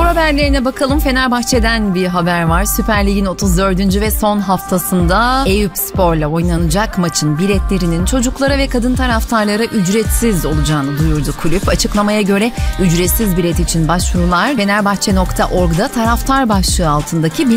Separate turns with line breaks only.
haberlerine bakalım. Fenerbahçe'den bir haber var. Süper Lig'in 34. ve son haftasında Eyüpspor'la oynanacak maçın biletlerinin çocuklara ve kadın taraftarlara ücretsiz olacağını duyurdu kulüp. Açıklamaya göre ücretsiz bilet için başvurular fenerbahçe.org'da taraftar başlığı altındaki